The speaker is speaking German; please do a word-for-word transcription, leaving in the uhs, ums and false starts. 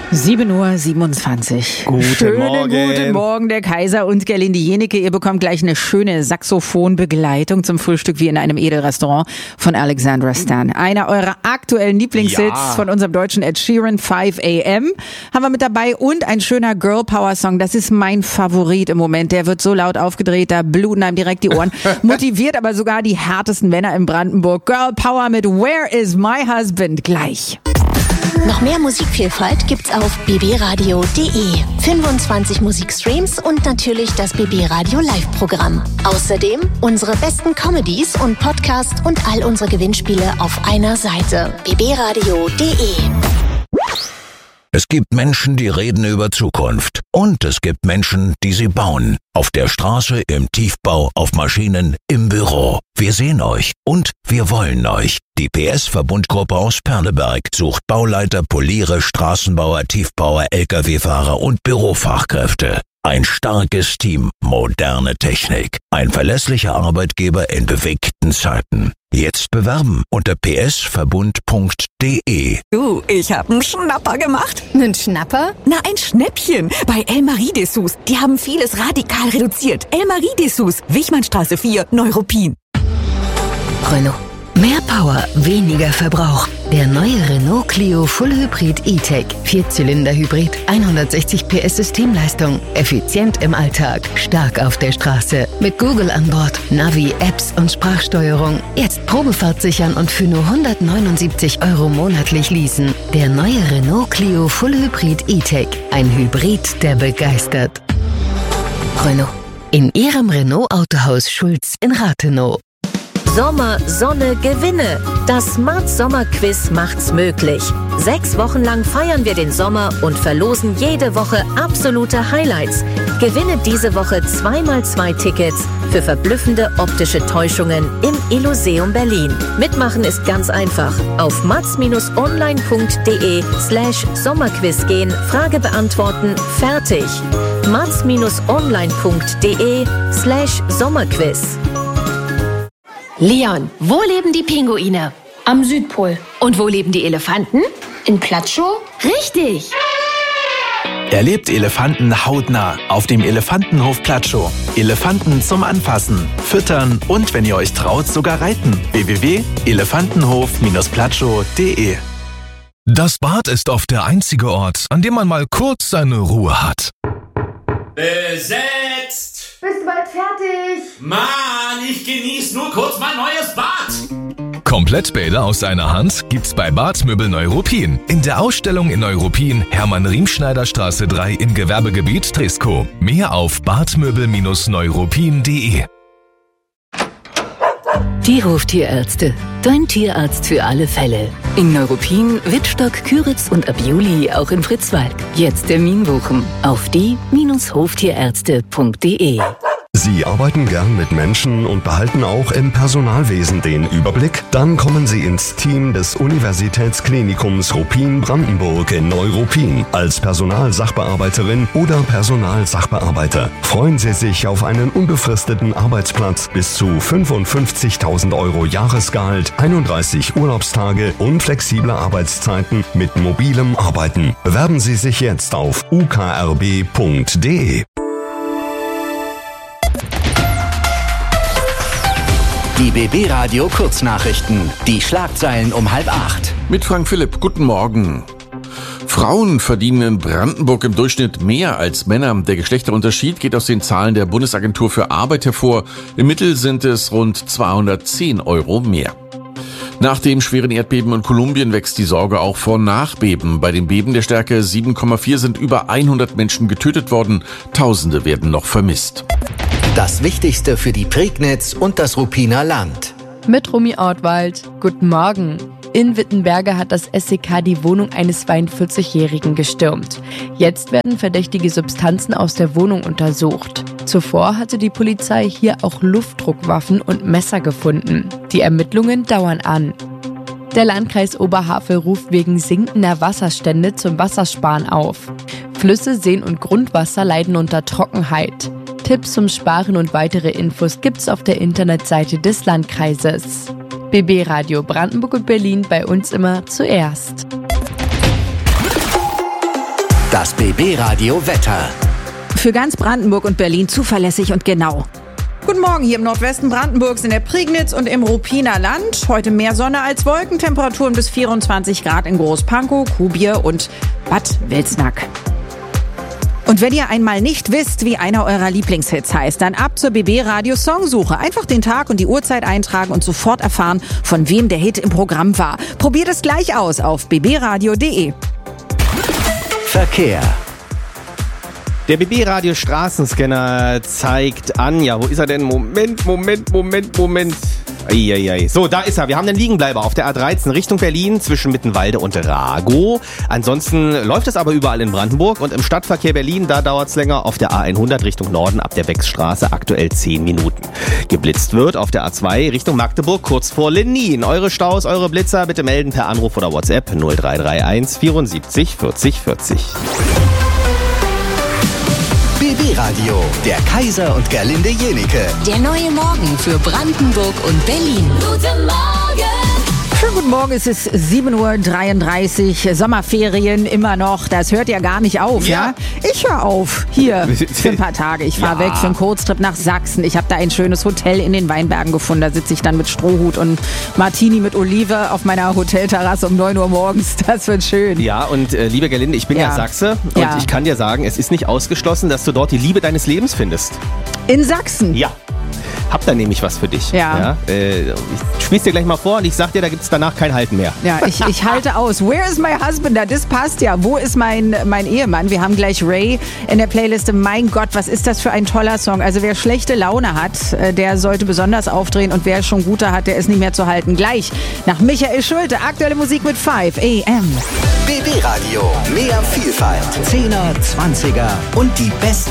sieben Uhr siebenundzwanzig. Guten Schönen Morgen. Guten Morgen, der Kaiser und Gerlinde Jenecke. Ihr bekommt gleich eine schöne Saxophonbegleitung zum Frühstück wie in einem Edelrestaurant von Alexandra Stan. Einer eurer aktuellen Lieblingshits Ja. von unserem deutschen Ed Sheeran, five a m haben wir mit dabei und ein schöner Girl Power Song. Das ist mein Favorit im Moment. Der wird so laut aufgedreht, da bluten einem direkt die Ohren. Motiviert aber sogar die härtesten Männer in Brandenburg. Girl Power mit Where is my husband? Gleich. Noch mehr Musikvielfalt gibt's auf b b radio punkt d e. fünfundzwanzig Musikstreams und natürlich das B B Radio Live-Programm. Außerdem unsere besten Comedies und Podcasts und all unsere Gewinnspiele auf einer Seite. b b radio punkt d e. Es gibt Menschen, die reden über Zukunft. Und es gibt Menschen, die sie bauen. Auf der Straße, im Tiefbau, auf Maschinen, im Büro. Wir sehen euch und wir wollen euch. Die P S-Verbundgruppe aus Perleberg sucht Bauleiter, Poliere, Straßenbauer, Tiefbauer, L K W-Fahrer und Bürofachkräfte. Ein starkes Team, moderne Technik. Ein verlässlicher Arbeitgeber in bewegten Zeiten. Jetzt bewerben unter p s verbund punkt d e. Du, ich hab einen Schnapper gemacht. Nen Schnapper? Na, ein Schnäppchen. Bei El Marie Dessous. Die haben vieles radikal reduziert. El Marie Dessous, Wichmannstraße vier, Neuruppin. Renault. Mehr Power, weniger Verbrauch. Der neue Renault Clio Full Hybrid E-Tech. Vierzylinder-Hybrid, hundertsechzig P S Systemleistung. Effizient im Alltag, stark auf der Straße. Mit Google an Bord, Navi, Apps und Sprachsteuerung. Jetzt Probefahrt sichern und für nur hundertneunundsiebzig Euro monatlich leasen. Der neue Renault Clio Full Hybrid E-Tech. Ein Hybrid, der begeistert. Renault. In Ihrem Renault Autohaus Schulz in Rathenow. Sommer, Sonne, Gewinne. Das Smart Sommer Quiz macht's möglich. Sechs Wochen lang feiern wir den Sommer und verlosen jede Woche absolute Highlights. Gewinne diese Woche zweimal zwei Tickets für verblüffende optische Täuschungen im Illuseum Berlin. Mitmachen ist ganz einfach. Auf mats-online punkt d e slash Sommerquiz gehen, Frage beantworten, fertig. mats-online punkt d e slash Sommerquiz. Leon, wo leben die Pinguine? Am Südpol. Und wo leben die Elefanten? In Platschow? Richtig! Erlebt Elefanten hautnah auf dem Elefantenhof Platschow. Elefanten zum Anfassen, Füttern und, wenn ihr euch traut, sogar reiten. w w w punkt elefantenhof platschow punkt d e. Das Bad ist oft der einzige Ort, an dem man mal kurz seine Ruhe hat. Besetzt! Bist du bald fertig? Mann, ich genieße nur kurz mein neues Bad. Komplettbäder aus einer Hand gibt's bei Badmöbel Neuruppin. In der Ausstellung in Neuruppin, Hermann-Riemschneider-Straße drei im Gewerbegebiet Trisko. Mehr auf badmöbel Neuruppin punkt d e. Die Hoftierärzte. Dein Tierarzt für alle Fälle. In Neuruppin, Wittstock, Küritz und ab Juli auch in Fritzwalk. Jetzt Termin buchen auf die Hoftierärzte punkt d e. Sie arbeiten gern mit Menschen und behalten auch im Personalwesen den Überblick? Dann kommen Sie ins Team des Universitätsklinikums Ruppin-Brandenburg in Neuruppin. Als Personalsachbearbeiterin oder Personalsachbearbeiter freuen Sie sich auf einen unbefristeten Arbeitsplatz bis zu fünfundfünfzigtausend Euro Jahresgehalt, einunddreißig Urlaubstage und flexible Arbeitszeiten mit mobilem Arbeiten. Bewerben Sie sich jetzt auf u k r b punkt d e. Die B B Radio Kurznachrichten. Die Schlagzeilen um halb acht. Mit Frank Philipp, guten Morgen. Frauen verdienen in Brandenburg im Durchschnitt mehr als Männer. Der Geschlechterunterschied geht aus den Zahlen der Bundesagentur für Arbeit hervor. Im Mittel sind es rund zweihundertzehn Euro mehr. Nach dem schweren Erdbeben in Kolumbien wächst die Sorge auch vor Nachbeben. Bei dem Beben der Stärke sieben Komma vier sind über hundert Menschen getötet worden. Tausende werden noch vermisst. Das Wichtigste für die Prignitz und das Ruppiner Land. Mit Romy Ortwald. Guten Morgen. In Wittenberge hat das S E K die Wohnung eines zweiundvierzigjährigen gestürmt. Jetzt werden verdächtige Substanzen aus der Wohnung untersucht. Zuvor hatte die Polizei hier auch Luftdruckwaffen und Messer gefunden. Die Ermittlungen dauern an. Der Landkreis Oberhavel ruft wegen sinkender Wasserstände zum Wassersparen auf. Flüsse, Seen und Grundwasser leiden unter Trockenheit. Tipps zum Sparen und weitere Infos gibt's auf der Internetseite des Landkreises. B B Radio Brandenburg und Berlin, bei uns immer zuerst. Das B B-Radio Wetter. Für ganz Brandenburg und Berlin zuverlässig und genau. Guten Morgen hier im Nordwesten Brandenburgs, in der Prignitz und im Ruppiner Land. Heute mehr Sonne als Wolken, Temperaturen bis vierundzwanzig Grad in Großpankow, Kubier und Bad Wilsnack. Und wenn ihr einmal nicht wisst, wie einer eurer Lieblingshits heißt, dann ab zur B B-Radio Songsuche. Einfach den Tag und die Uhrzeit eintragen und sofort erfahren, von wem der Hit im Programm war. Probiert es gleich aus auf b b radio punkt d e. Verkehr. Der B B-Radio Straßenscanner zeigt an, ja, wo ist er denn? Moment, Moment, Moment, Moment. Eieiei. So, da ist er. Wir haben den Liegenbleiber auf der A dreizehn Richtung Berlin zwischen Mittenwalde und Ragow. Ansonsten läuft es aber überall in Brandenburg und im Stadtverkehr Berlin, da dauert es länger auf der A hundert Richtung Norden ab der Wechsstraße aktuell zehn Minuten. Geblitzt wird auf der A zwei Richtung Magdeburg kurz vor Lenin. Eure Staus, eure Blitzer bitte melden per Anruf oder WhatsApp null drei drei eins vierundsiebzig vierzig vierzig. B B-Radio, der Kaiser und Gerlinde Jenike. Der neue Morgen für Brandenburg und Berlin. Guten Morgen! Schönen guten Morgen, es ist sieben Uhr dreiunddreißig, Sommerferien immer noch, das hört ja gar nicht auf, ja? ja? Ich höre auf, hier, für ein paar Tage. Ich fahre ja. weg für einen Kurztrip nach Sachsen. Ich habe da ein schönes Hotel in den Weinbergen gefunden, da sitze ich dann mit Strohhut und Martini mit Olive auf meiner Hotelterrasse um neun Uhr morgens, das wird schön. Ja, und äh, liebe Gerlinde, ich bin ja, ja Sachse und ja. ich kann dir sagen, es ist nicht ausgeschlossen, dass du dort die Liebe deines Lebens findest. In Sachsen? Ja. Hab da nämlich was für dich. Ja. ja äh, ich spiel's dir gleich mal vor und ich sag dir, da gibt's danach kein Halten mehr. Ja, ich, ich halte aus. Where is my husband? Das passt ja. Wo ist mein, mein Ehemann? Wir haben gleich Ray in der Playliste. Mein Gott, was ist das für ein toller Song. Also wer schlechte Laune hat, der sollte besonders aufdrehen und wer schon gute hat, der ist nicht mehr zu halten. Gleich nach Michael Schulte. Aktuelle Musik mit fünf A M. B B-Radio. Mehr Vielfalt. Zehner, Zwanziger und die besten